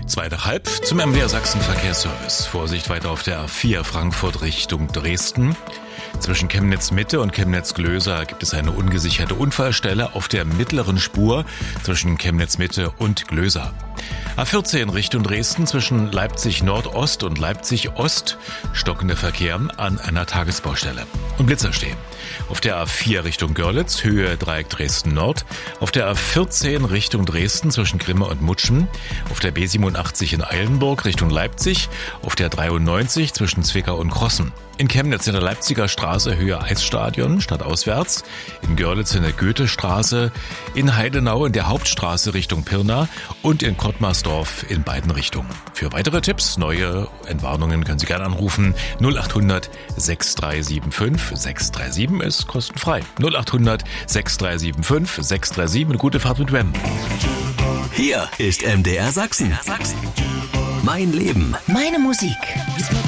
2 nach halb zum MDR Sachsen Verkehrsservice. Vorsicht weiter auf der A4 Frankfurt Richtung Dresden. Zwischen Chemnitz-Mitte und Chemnitz-Glöser gibt es eine ungesicherte Unfallstelle auf der mittleren Spur zwischen Chemnitz-Mitte und Glöser. A14 Richtung Dresden zwischen Leipzig-Nordost und Leipzig-Ost stockender Verkehr an einer Tagesbaustelle. Und Blitzer stehen. Auf der A4 Richtung Görlitz, Höhe Dreieck Dresden-Nord. Auf der A14 Richtung Dresden zwischen Grimme und Mutschen. Auf der B87 in Eilenburg Richtung Leipzig. Auf der 93 zwischen Zwickau und Krossen. In Chemnitz in der Leipziger Straße Höhe Eisstadion stadtauswärts. In Görlitz in der Goethestraße. In Heidenau in der Hauptstraße Richtung Pirna. Und in Kottmarsdorf in beiden Richtungen. Für weitere Tipps, neue Entwarnungen können Sie gerne anrufen. 0800 6375 637 ist kostenfrei. 0800 6375 637. Eine gute Fahrt mit Wem. Hier ist MDR Sachsen. Mein Leben. Meine Musik.